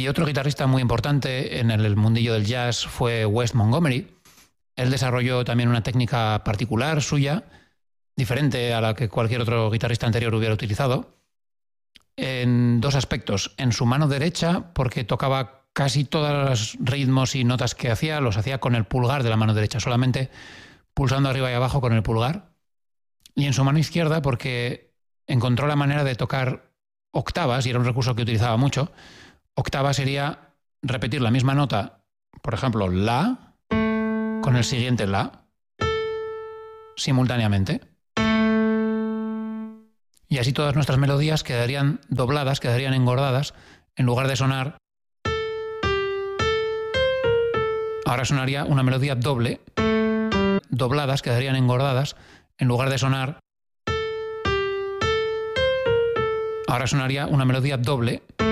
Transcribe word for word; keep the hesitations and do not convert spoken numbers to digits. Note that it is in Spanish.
Y otro guitarrista muy importante en el mundillo del jazz fue Wes Montgomery. Él desarrolló también una técnica particular suya, diferente a la que cualquier otro guitarrista anterior hubiera utilizado, en dos aspectos. En su mano derecha, porque tocaba casi todos los ritmos y notas que hacía, los hacía con el pulgar de la mano derecha, solamente pulsando arriba y abajo con el pulgar. Y en su mano izquierda, porque encontró la manera de tocar octavas, y era un recurso que utilizaba mucho. Octava sería repetir la misma nota, por ejemplo, la, con el siguiente la, simultáneamente. Y así todas nuestras melodías quedarían dobladas, quedarían engordadas, en lugar de sonar. Ahora sonaría una melodía doble, dobladas, quedarían engordadas, en lugar de sonar. Ahora sonaría una melodía doble,